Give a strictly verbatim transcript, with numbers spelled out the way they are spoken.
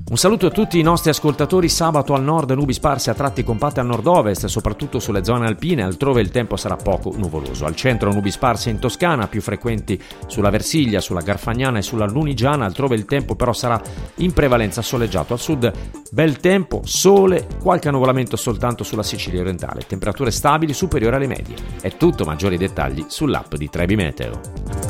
Un saluto a tutti i nostri ascoltatori. Sabato al nord nubi sparse a tratti compatte al nord-ovest, soprattutto sulle zone alpine, altrove il tempo sarà poco nuvoloso. Al centro nubi sparse in Toscana, più frequenti sulla Versilia, sulla Garfagnana e sulla Lunigiana, altrove il tempo però sarà in prevalenza soleggiato. Al sud bel tempo, sole, qualche annuvolamento soltanto sulla Sicilia orientale, temperature stabili superiori alle medie. È tutto, maggiori dettagli sull'app di Trebi Meteo.